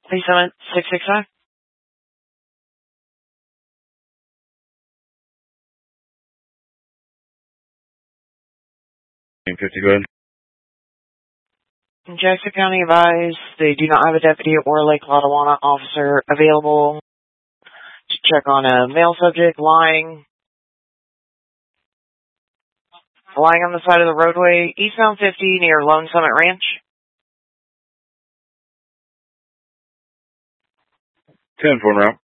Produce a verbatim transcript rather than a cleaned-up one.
Three seven six six five. fifty, go ahead. Jackson County advised they do not have a deputy or Lake Lotawana officer available to check on a male subject lying lying on the side of the roadway, eastbound fifty near Lone Summit Ranch. ten four route.